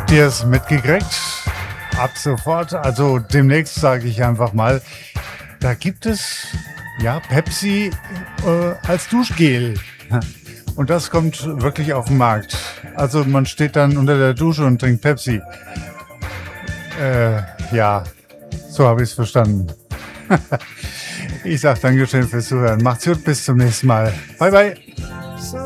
Habt ihr es mitgekriegt? Ab sofort, also demnächst sage ich einfach mal, da gibt es ja Pepsi als Duschgel. Und das kommt wirklich auf den Markt. Also man steht dann unter der Dusche und trinkt Pepsi. Ja, so habe ich es verstanden. Ich sage Dankeschön fürs Zuhören. Macht's gut, bis zum nächsten Mal. Bye, bye.